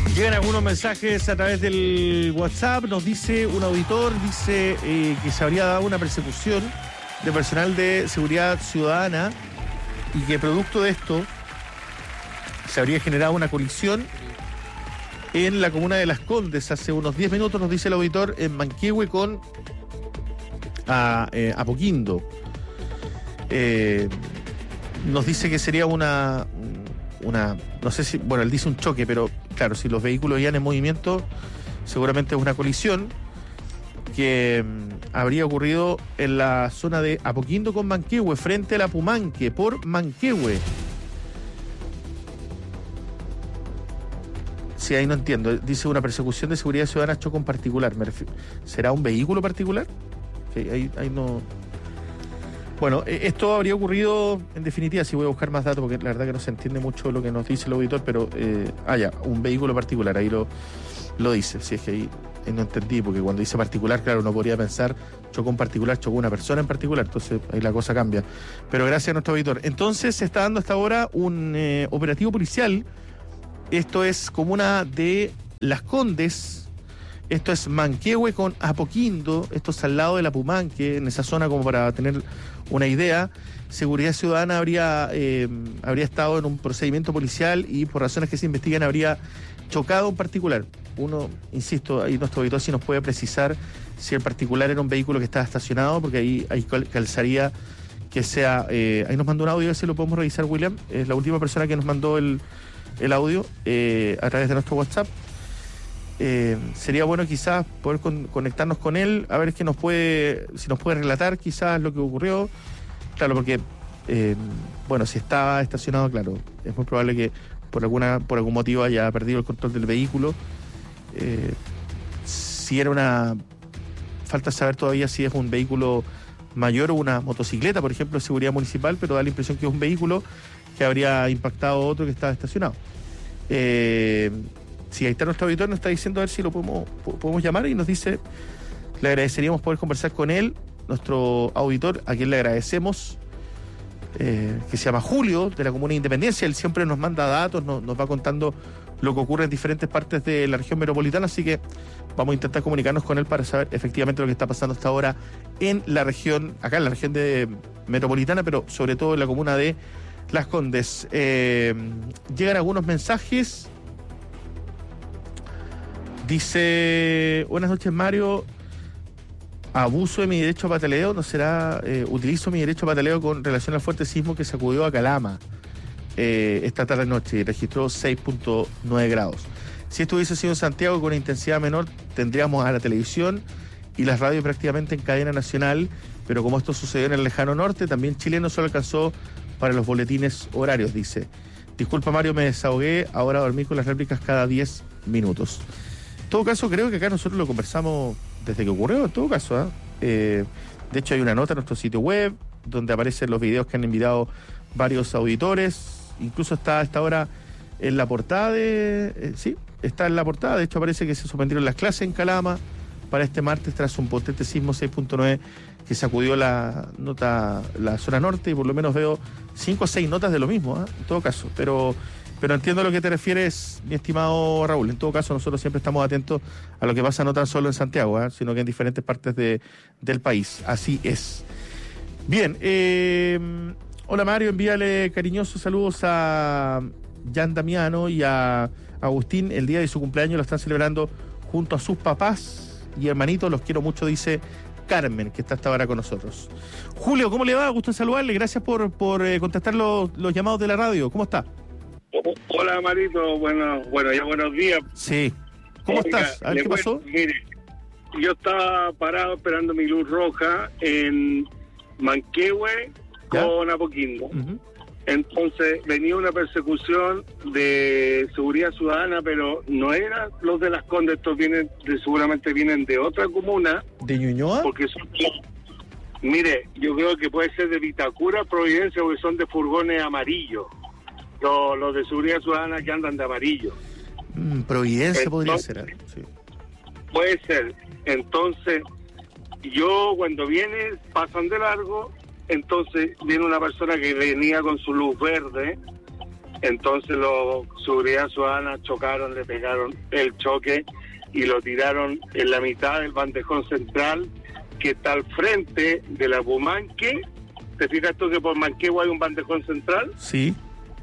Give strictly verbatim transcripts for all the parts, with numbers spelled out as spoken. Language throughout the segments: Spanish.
Llegan algunos mensajes a través del WhatsApp. Nos dice un auditor, dice eh, que se habría dado una persecución de personal de seguridad ciudadana y que producto de esto se habría generado una colisión en la comuna de Las Condes hace unos diez minutos, nos dice el auditor, en Manquehue con a, eh, Apoquindo. Eh, nos dice que sería una, una, no sé si, bueno, él dice un choque, pero claro, si los vehículos iban en movimiento, seguramente es una colisión que mm, habría ocurrido en la zona de Apoquindo con Manquehue, frente a la Pumanque, por Manquehue. Sí, ahí no entiendo. Dice una persecución de seguridad ciudadana choco en particular. Me refiero, ¿será un vehículo particular? Sí, ahí, ahí no. Bueno, esto habría ocurrido, en definitiva, si voy a buscar más datos, porque la verdad que no se entiende mucho lo que nos dice el auditor, pero, eh, ah, ya, un vehículo particular, ahí lo, lo dice. Si es que ahí, ahí no entendí, porque cuando dice particular, claro, uno podría pensar, chocó un particular, chocó una persona en particular, entonces ahí la cosa cambia. Pero gracias a nuestro auditor. Entonces, se está dando hasta ahora un eh, operativo policial. Esto es comuna de Las Condes, esto es Manquehue con Apoquindo, esto es al lado de la Pumanque, en esa zona, como para tener una idea. Seguridad Ciudadana habría, eh, habría estado en un procedimiento policial y por razones que se investigan habría chocado un particular. Uno, insisto, ahí nuestro auditor sí nos puede precisar si el particular era un vehículo que estaba estacionado, porque ahí, ahí calzaría que sea... Eh, ahí nos mandó un audio, a ver si lo podemos revisar, William. Es la última persona que nos mandó el... el audio eh, a través de nuestro WhatsApp. Eh, sería bueno quizás poder con, conectarnos con él, a ver qué nos puede, si nos puede relatar quizás lo que ocurrió. Claro, porque eh, bueno, si estaba estacionado, claro, es muy probable que por alguna, por algún motivo haya perdido el control del vehículo. Eh, si era una, falta saber todavía si es un vehículo mayor o una motocicleta, por ejemplo, de seguridad municipal, pero da la impresión que es un vehículo que habría impactado a otro que estaba estacionado. Eh, si ahí está nuestro auditor, nos está diciendo a ver si lo podemos, podemos llamar, y nos dice, le agradeceríamos poder conversar con él, nuestro auditor, a quien le agradecemos, eh, que se llama Julio, de la Comuna de Independencia. Él siempre nos manda datos, nos, nos va contando lo que ocurre en diferentes partes de la región metropolitana, así que vamos a intentar comunicarnos con él para saber efectivamente lo que está pasando hasta ahora en la región, acá en la región de metropolitana, pero sobre todo en la comuna de Las Condes. Eh, llegan algunos mensajes. Dice, buenas noches, Mario. Abuso de mi derecho a pataleo, ¿no será? Eh, utilizo mi derecho a pataleo con relación al fuerte sismo que sacudió a Calama eh, esta tarde noche y registró seis punto nueve grados. Si esto hubiese sido en Santiago con una intensidad menor, tendríamos a la televisión y las radios prácticamente en cadena nacional, pero como esto sucedió en el lejano norte, también Chile no solo alcanzó para los boletines horarios, dice. Disculpa, Mario, me desahogué, ahora a dormir con las réplicas cada diez minutos. En todo caso, creo que acá nosotros lo conversamos desde que ocurrió, en todo caso. ¿eh? Eh, de hecho, hay una nota en nuestro sitio web donde aparecen los videos que han enviado varios auditores. Incluso está a esta hora en la portada de... Eh, sí, está en la portada. De hecho, aparece que se suspendieron las clases en Calama para este martes tras un potente sismo seis punto nueve que sacudió la nota, la zona norte, y por lo menos veo cinco o seis notas de lo mismo, ¿eh? En todo caso. Pero, pero entiendo a lo que te refieres, mi estimado Raúl. En todo caso, nosotros siempre estamos atentos a lo que pasa no tan solo en Santiago, ¿eh? sino que en diferentes partes de, del país. Así es. Bien, eh, hola Mario, envíale cariñosos saludos a Jan Damiano y a Agustín. El día de su cumpleaños lo están celebrando junto a sus papás y hermanitos. Los quiero mucho, dice Carmen, que está hasta ahora con nosotros. Julio, ¿cómo le va? Gusto en saludarle. Gracias por, por eh, contestar los, los llamados de la radio. ¿Cómo está? Hola, Marito. Bueno, bueno, ya buenos días. Sí. ¿Cómo Oiga, estás? A ver, ¿qué pasó? Cuento, mire, yo estaba parado esperando mi luz roja en Manquehue con Apoquindo. Uh-huh. Entonces venía una persecución de seguridad ciudadana, pero no eran los de Las Condes, estos vienen de, seguramente vienen de otra comuna. ¿De Ñuñoa? Porque son, mire, yo creo que puede ser de Vitacura, Providencia, porque son de furgones amarillos, los, los de seguridad ciudadana que andan de amarillo. Mm, Providencia entonces, podría ser, ¿eh? Sí. Puede ser. Entonces, yo cuando viene, pasan de largo. Entonces viene una persona que venía con su luz verde Entonces los seguridad ciudadana chocaron, le pegaron el choque y lo tiraron en la mitad del bandejón central que está al frente de la Bumanque. ¿Te fijas tú que por Manquehue hay un bandejón central? Sí.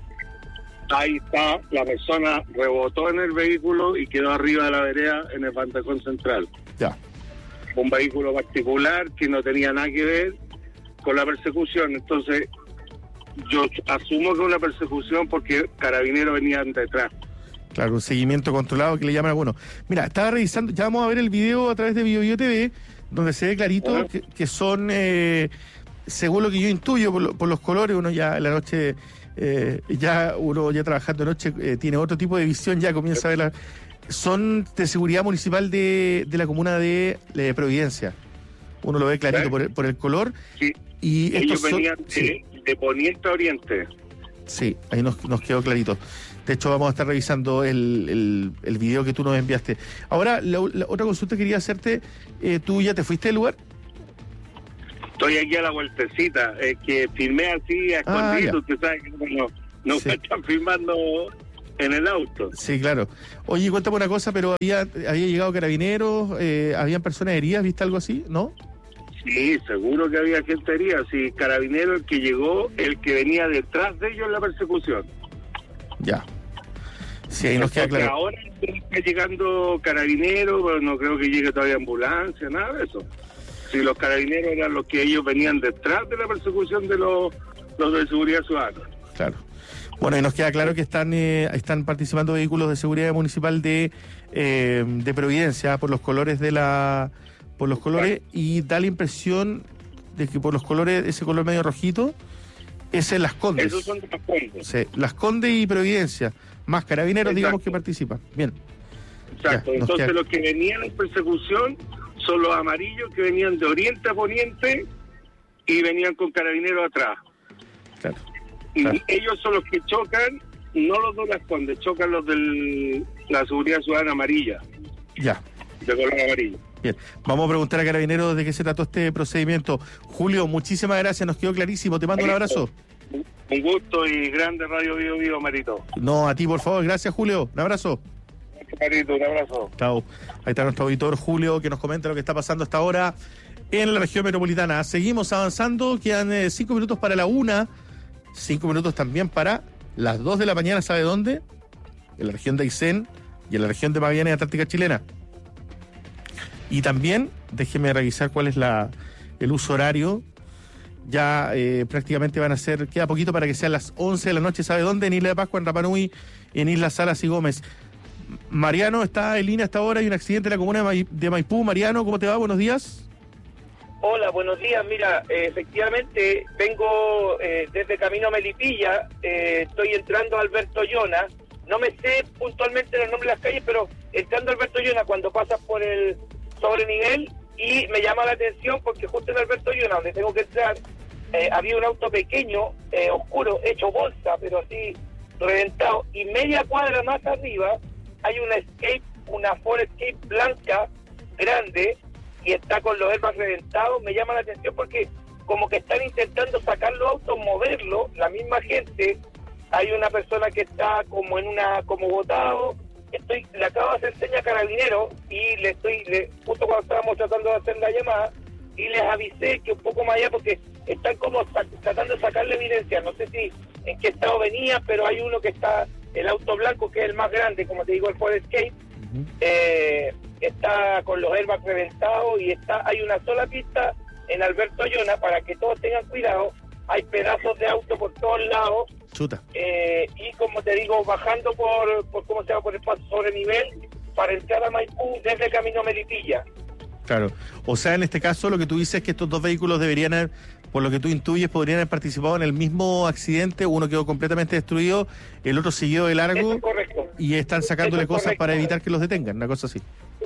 Ahí está, la persona rebotó en el vehículo y quedó arriba de la vereda en el bandejón central. Ya. Un vehículo particular que no tenía nada que ver con la persecución. Entonces, yo asumo que es una persecución porque carabineros venían detrás. Claro, un seguimiento controlado que le llaman a algunos. Mira, estaba revisando, ya vamos a ver el video a través de Bio Bio T V, donde se ve clarito uh-huh. que, que son, eh, según lo que yo intuyo por, lo, por los colores, uno ya en la noche, eh, ya uno ya trabajando de noche, eh, tiene otro tipo de visión, ya comienza a ver la... Son de seguridad municipal de, de la comuna de, de Providencia. Uno lo ve clarito por el, por el color. Sí. Y ellos son, venían de, sí. de poniente a oriente. Sí, ahí nos, nos quedó clarito. De hecho, vamos a estar revisando el, el, el video que tú nos enviaste. Ahora, la, la otra consulta que quería hacerte, eh, ¿tú ya te fuiste del lugar? Estoy aquí a la vueltecita, es eh, que filmé así a escondido, ah, usted sabe que no, no sí. me están filmando en el auto. Sí, claro. Oye, cuéntame una cosa, pero había, había llegado carabineros, eh, habían personas heridas, ¿viste algo así? ¿No? Sí, seguro que había gente herida, sí, carabinero el que llegó, el que venía detrás de ellos en la persecución. Ya. Sí, ahí nos queda claro. Ahora está llegando carabineros, pero no creo que llegue todavía ambulancia, nada de eso. Si los carabineros eran los que ellos venían detrás de la persecución de los, los de seguridad ciudadana. Claro. Bueno, y nos queda claro que están eh, están participando vehículos de seguridad municipal de eh, de Providencia por los colores de la por los colores claro. Y da la impresión de que por los colores, ese color medio rojito, ese es Las Condes. Esos son de Las Condes. Sí, Las Condes y Providencia, más carabineros, exacto. Digamos, que participan. Bien. Exacto, ya, entonces queda... los que venían en persecución son los amarillos que venían de oriente a poniente y venían con carabineros atrás. Claro. Y ellos son los que chocan, no los de Las Condes, chocan los de la seguridad ciudadana amarilla. Ya. De color amarillo. Bien, vamos a preguntar a Carabineros de qué se trató este procedimiento. Julio, muchísimas gracias, nos quedó clarísimo. Te mando un abrazo. Un gusto y grande Radio Bio Bio, Marito. No, a ti, por favor. Gracias, Julio. Un abrazo. Marito, un abrazo. Chao. Ahí está nuestro auditor Julio, que nos comenta lo que está pasando hasta ahora en la región metropolitana. Seguimos avanzando, quedan eh, cinco minutos para la una. Cinco minutos también para las dos de la mañana, ¿sabe dónde? En la región de Aysén y en la región de Magallanes, Antártica Chilena. Y también, déjeme revisar cuál es la el uso horario. Ya eh, prácticamente van a ser, queda poquito para que sean las once de la noche, ¿sabe dónde? En Isla de Pascua, en Rapa Nui, en Islas Salas y Gómez. Mariano está en línea hasta ahora, hay un accidente en la comuna de, Ma- de Maipú. Mariano, ¿cómo te va? Buenos días. Hola, buenos días. Mira, eh, efectivamente vengo eh, desde Camino Melipilla, eh, estoy entrando a Alberto Llona, no me sé puntualmente los nombres de las calles, pero entrando a Alberto Llona cuando pasas por el sobrenivel y me llama la atención porque justo en Alberto Llona, donde tengo que entrar, eh, había un auto pequeño, eh, oscuro, hecho bolsa, pero así reventado, y media cuadra más arriba hay una Escape, una Ford Escape blanca, grande, y está con los airbags reventados. Me llama la atención porque como que están intentando sacar los autos, moverlo, la misma gente. Hay una persona que está como en una, como botado. Estoy, le acabo de hacer seña a Carabinero y le estoy, le, justo cuando estábamos tratando de hacer la llamada, y les avisé que un poco más allá porque están como sa- tratando de sacarle evidencia. No sé si en qué estado venía, pero hay uno que está, el auto blanco, que es el más grande, como te digo, el Ford Escape, uh-huh. eh, está con los airbags reventados y está, hay una sola pista en Alberto Llona para que todos tengan cuidado. Hay pedazos de auto por todos lados. Chuta. Eh, y como te digo, bajando por, por cómo se llama, por el paso sobre nivel para entrar a Maipú desde Camino Melipilla. Claro. O sea, en este caso lo que tú dices es que estos dos vehículos deberían haber, por lo que tú intuyes, podrían haber participado en el mismo accidente. Uno quedó completamente destruido, el otro siguió de largo. Eso es correcto. Y están sacándole Eso es cosas correcto. para evitar que los detengan, una cosa así.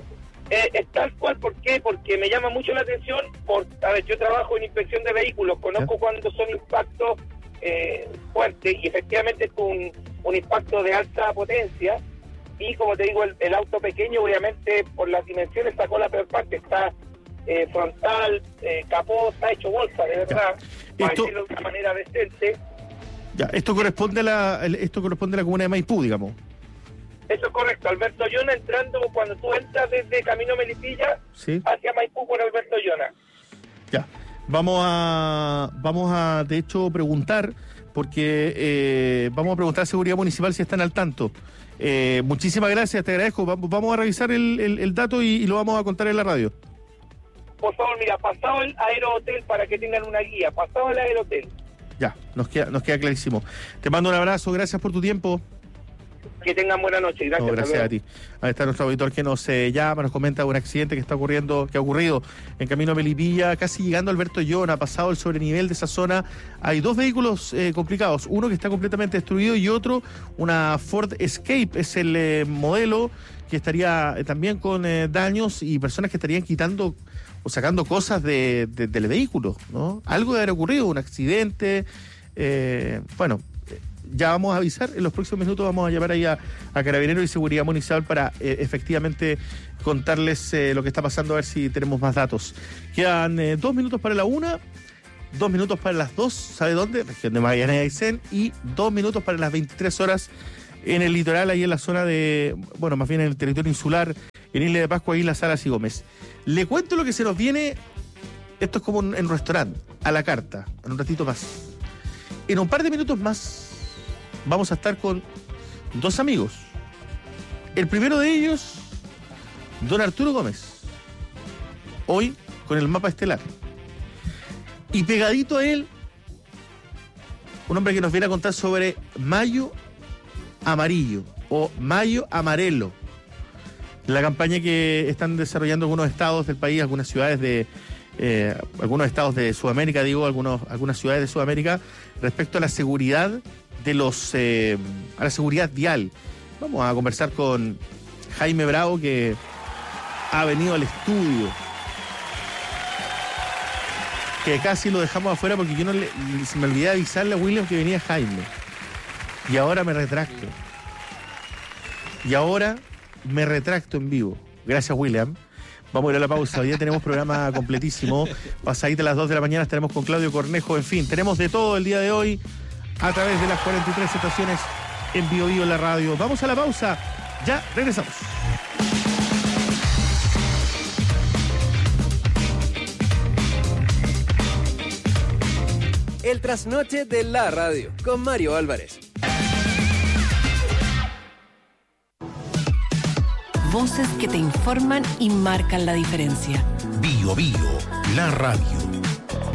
Eh, es tal cual, ¿por qué? Porque me llama mucho la atención, por, a ver, yo trabajo en inspección de vehículos, conozco ¿sí? cuando son impactos eh, fuertes, y efectivamente es un, un impacto de alta potencia, y como te digo, el, el auto pequeño, obviamente, por las dimensiones sacó la peor parte, está eh, frontal, eh, capó, está hecho bolsa, de verdad, para Esto... decirlo de una manera decente. Ya, esto corresponde a la, esto corresponde a la comuna de Maipú, digamos. Eso es correcto, Alberto Llona entrando, cuando tú entras desde Camino Melipilla, ¿sí?, hacia Maipú por Alberto Llona. Ya, vamos a, vamos a de hecho preguntar, porque eh, vamos a preguntar a Seguridad Municipal si están al tanto. Eh, muchísimas gracias, te agradezco. Vamos, vamos a revisar el, el, el dato y, y lo vamos a contar en la radio. Por favor, mira, pasado el Aerohotel para que tengan una guía, pasado el Aerohotel. Ya, nos queda, nos queda clarísimo. Te mando un abrazo, gracias por tu tiempo. Que tengan buena noche. Gracias, no, gracias a ti. Ahí está nuestro auditor que nos eh, llama, nos comenta un accidente que está ocurriendo, que ha ocurrido en Camino a Melipilla, casi llegando a Alberto Llona, pasado el sobrenivel de esa zona. Hay dos vehículos eh, complicados, uno que está completamente destruido y otro, una Ford Escape, es el eh, modelo que estaría eh, también con eh, daños y personas que estarían quitando o sacando cosas de, de, del vehículo, ¿no? Algo debe haber ocurrido, un accidente, eh, bueno... Ya vamos a avisar, en los próximos minutos vamos a llamar ahí a, a Carabineros y Seguridad Municipal para eh, efectivamente contarles eh, lo que está pasando, a ver si tenemos más datos. Quedan eh, dos minutos para la una, dos minutos para las dos, ¿sabe dónde? Región de Magallanes y Aysén, y dos minutos para las veintitrés horas en el litoral, ahí en la zona de, bueno, más bien en el territorio insular, en Isla de Pascua, Islas Salas y Gómez. Le cuento lo que se nos viene, esto es como en un restaurante, a la carta, en un ratito más. En un par de minutos más vamos a estar con dos amigos. El primero de ellos, don Arturo Gómez, hoy con el mapa estelar. Y pegadito a él, un hombre que nos viene a contar sobre Mayo Amarillo o Mayo Amarelo, la campaña que están desarrollando algunos estados del país, algunas ciudades de eh, algunos estados de Sudamérica, digo, algunos, algunas ciudades de Sudamérica, respecto a la seguridad de los eh, a la seguridad vial. Vamos a conversar con Jaime Bravo, que ha venido al estudio, que casi lo dejamos afuera porque yo no le, se me olvidé avisarle a William que venía Jaime, y ahora me retracto y ahora me retracto en vivo. Gracias, William. Vamos a ir a la pausa. Hoy ya tenemos programa completísimo. Pasadita a las dos de la mañana estaremos con Claudio Cornejo. En fin, tenemos de todo el día de hoy a través de las cuarenta y tres estaciones en Bio Bio en la radio. Vamos a la pausa, ya regresamos. El trasnoche de la radio, con Mario Álvarez. Voces que te informan y marcan la diferencia. Bio Bio, la radio.